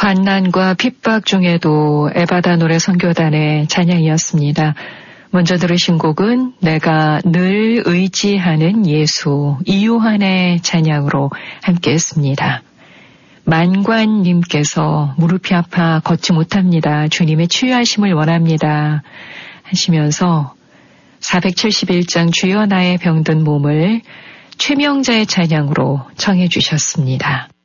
환난과 핍박 중에도 에바다 노래 선교단의 찬양이었습니다. 먼저 들으신 곡은 내가 늘 의지하는 예수 이요한의 찬양으로 함께했습니다. 만관님께서 무릎이 아파 걷지 못합니다. 주님의 치유하심을 원합니다. 하시면서 471장 주여 나의 병든 몸을 최명자의 찬양으로 청해 주셨습니다.